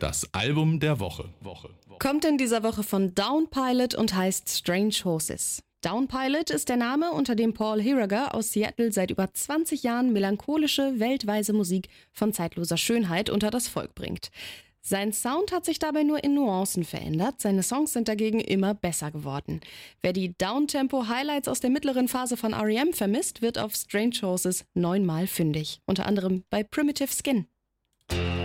das Album der Woche. Kommt in dieser Woche von Downpilot und heißt Strange Horses. Downpilot ist der Name, unter dem Paul Hiraga aus Seattle seit über 20 Jahren melancholische, weltweise Musik von zeitloser Schönheit unter das Volk bringt. Sein Sound hat sich dabei nur in Nuancen verändert, seine Songs sind dagegen immer besser geworden. Wer die Downtempo-Highlights aus der mittleren Phase von R.E.M. vermisst, wird auf Strange Horses 9-mal fündig. Unter anderem bei Primitive Skin.